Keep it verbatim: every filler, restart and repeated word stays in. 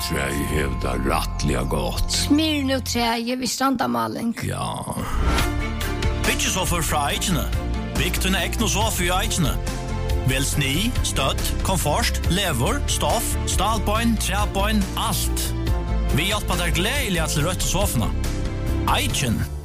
träj hävdar rattliga gott. Smyrna träj vid strandamaling. Ja. Byggje så for fra eikene. Bygg tunne ekne så for eikene. Vel sni, støtt, komfort, lever, stoff, stalpoin, træpoin, alt. Vi hjelper deg gledelig til rødt sofene. Eiken